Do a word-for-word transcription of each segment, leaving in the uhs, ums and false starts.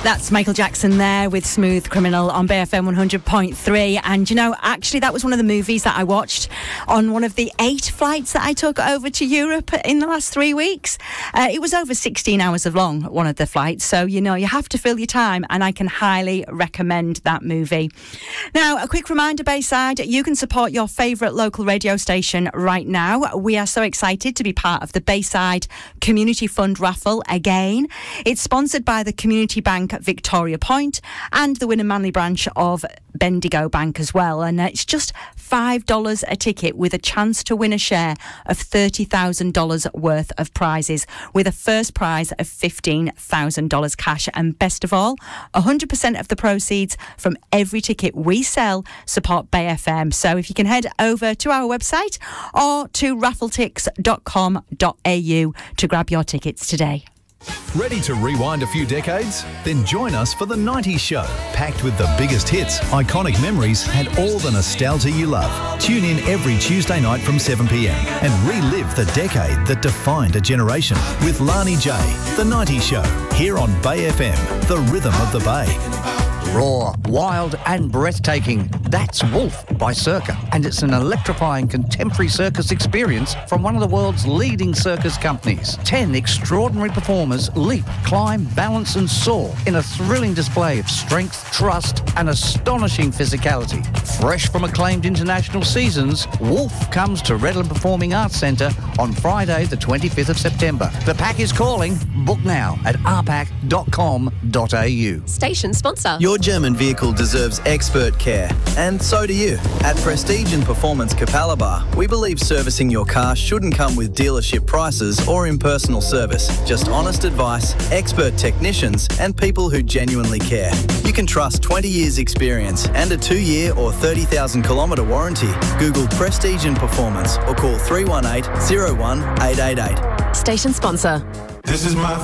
That's Michael Jackson there with Smooth Criminal on B F M one hundred point three. And, you know, actually that was one of the movies that I watched on one of the eight flights that I took over to Europe in the last three weeks. Uh, it was over sixteen hours of long, one of the flights. So, you know, you have to fill your time, and I can highly recommend that movie. Now, a quick reminder, Bayside, you can support your favourite local radio station right now. We are so excited to be part of the Bayside Community Fund raffle again. It's sponsored by the Community Bank at Victoria Point and the Wynnum Manley branch of Bendigo Bank as well. And it's just five dollars a ticket with a chance to win a share of thirty thousand dollars worth of prizes, with a first prize of fifteen thousand dollars cash. And best of all, one hundred percent of the proceeds from every ticket we sell support Bay F M. So if you can head over to our website or to raffletix dot com dot a u to grab your tickets today. Ready to rewind a few decades? Then join us for The nineties Show, packed with the biggest hits, iconic memories and all the nostalgia you love. Tune in every Tuesday night from seven p m and relive the decade that defined a generation with Lani J. The nineties Show, here on Bay F M, the rhythm of the Bay. Raw, wild and breathtaking. That's Wolf by Circa, and it's an electrifying contemporary circus experience from one of the world's leading circus companies. Ten extraordinary performers leap, climb, balance and soar in a thrilling display of strength, trust and astonishing physicality. Fresh from acclaimed international seasons, Wolf comes to Redland Performing Arts Centre on Friday the twenty-fifth of September. The pack is calling. Book now at r pack dot com dot a u. Station sponsor. Your German vehicle deserves expert care, and so do you. At Prestige and Performance Capalaba, we believe servicing your car shouldn't come with dealership prices or impersonal service, just honest advice, expert technicians and people who genuinely care. You can trust twenty years experience and a two-year or thirty thousand kilometre warranty. Google Prestige and Performance or call three one eight, zero one, eight eight eight. Station sponsor. This is my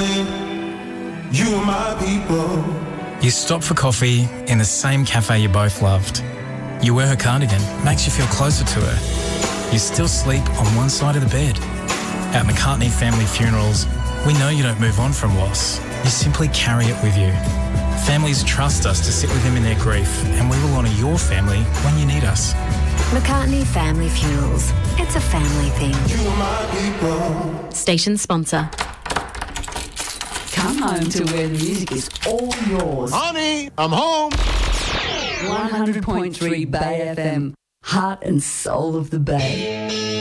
family, you are my people. You stop for coffee in the same cafe you both loved. You wear her cardigan, makes you feel closer to her. You still sleep on one side of the bed. At McCartney Family Funerals, we know you don't move on from loss. You simply carry it with you. Families trust us to sit with them in their grief, and we will honour your family when you need us. McCartney Family Funerals. It's a family thing. You are my people. Station sponsor. Come home to where the music is all yours. Honey, I'm home. one hundred point three Bay F M, heart and soul of the Bay.